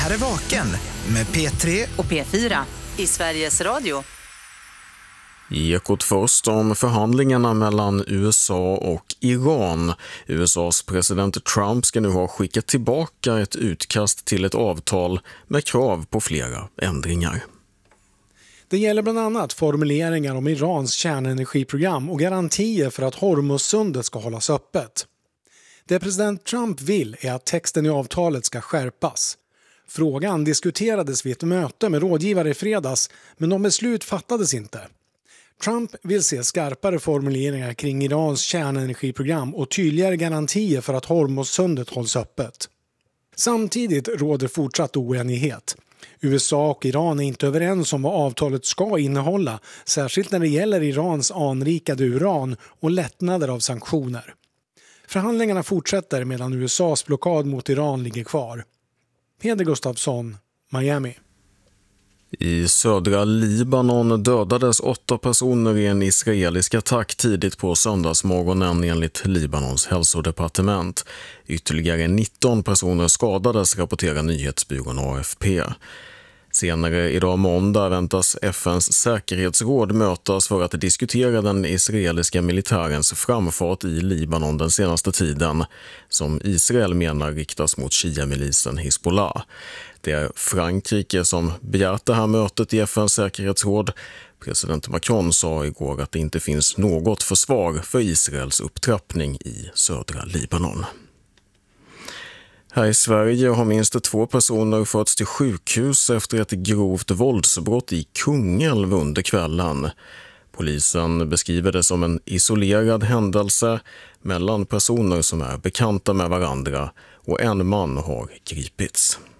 här är Vaken med P3 och P4 i Sveriges Radio. Ekot först om förhandlingarna mellan USA och Iran. USAs president Trump ska nu ha skickat tillbaka ett utkast till ett avtal med krav på flera ändringar. Det gäller bland annat formuleringar om Irans kärnenergiprogram och garantier för att Hormuzsundet ska hållas öppet. Det president Trump vill är att texten i avtalet ska skärpas. Frågan diskuterades vid ett möte med rådgivare i fredags, men de beslut fattades inte. Trump vill se skarpare formuleringar kring Irans kärnenergiprogram och tydligare garantier för att Hormuzsundet hålls öppet. Samtidigt råder fortsatt oenighet. USA och Iran är inte överens om vad avtalet ska innehålla, särskilt när det gäller Irans anrikade uran och lättnader av sanktioner. Förhandlingarna fortsätter medan USAs blockad mot Iran ligger kvar. Peder Gustafsson, Miami. I södra Libanon dödades 8 personer i en israelisk attack tidigt på söndagsmorgonen enligt Libanons hälsodepartement. Ytterligare 19 personer skadades, rapporterar nyhetsbyrån AFP. Senare idag måndag väntas FNs säkerhetsråd mötas för att diskutera den israeliska militärens framfart i Libanon den senaste tiden, som Israel menar riktas mot Shia-milisen Hezbollah. Det är Frankrike som begärt det här mötet i FNs säkerhetsråd. President Macron sa igår att det inte finns något försvar för Israels upptrappning i södra Libanon. Här i Sverige har minst 2 personer förts till sjukhus efter ett grovt våldsbrott i Kungälv under kvällen. Polisen beskriver det som en isolerad händelse mellan personer som är bekanta med varandra och en man har gripits.